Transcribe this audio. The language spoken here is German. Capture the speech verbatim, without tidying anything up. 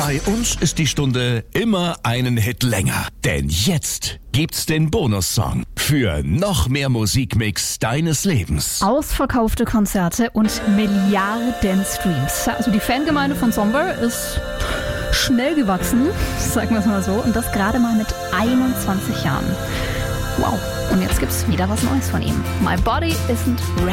Bei uns ist die Stunde immer einen Hit länger. Denn jetzt gibt's den Bonussong für noch mehr Musikmix deines Lebens. Ausverkaufte Konzerte und Milliarden Streams. Also die Fangemeinde von Zomber ist schnell gewachsen, sagen wir es mal so. Und das gerade mal mit einundzwanzig Jahren. Wow. Und jetzt gibt's wieder was Neues von ihm. My Body Isn't Ready.